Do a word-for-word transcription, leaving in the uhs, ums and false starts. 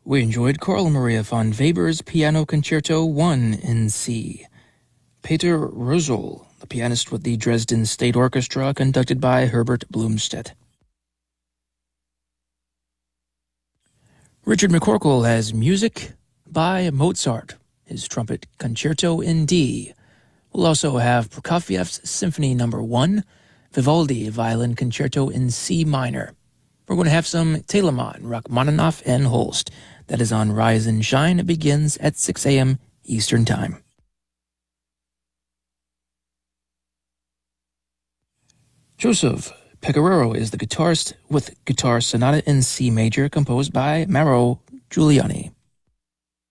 We enjoyed Carl Maria von Weber's Piano Concerto one in C. Peter Rosol, the pianist with the Dresden State Orchestra, conducted by Herbert Blumstedt. Richard McCorkle has music by Mozart, his trumpet concerto in D. We'll also have Prokofiev's Symphony Number one, Vivaldi Violin Concerto in C minor. We're going to have some Telemann, Rachmaninoff, and Holst. That is on Rise and Shine. It begins at six a.m. Eastern Time. Joseph Pecoraro is the guitarist with Guitar Sonata in C major, composed by Mauro Giuliani.